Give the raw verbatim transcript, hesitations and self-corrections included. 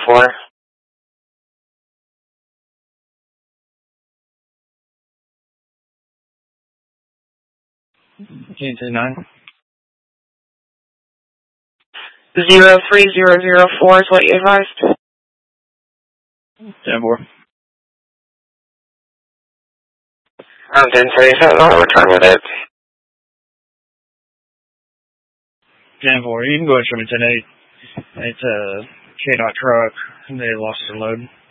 four. T N T nine. Zero three zero zero four is what you advised. ten four. I'm ten thirty-seven, I'll return with it. ten four, you can go ahead and show me ten eight. It's a K-Dot truck, and they lost their load.